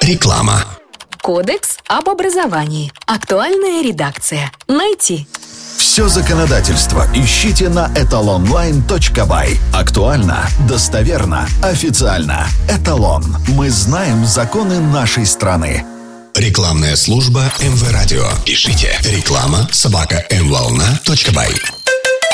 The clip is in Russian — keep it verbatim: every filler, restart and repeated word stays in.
Реклама. Кодекс об образовании. Актуальная редакция. Найти. Все законодательство ищите на эталонлайн точка бай. Актуально, достоверно, официально. Эталон. Мы знаем законы нашей страны. Рекламная служба эм вэ Радио. Пишите реклама собака эм волна точка бай.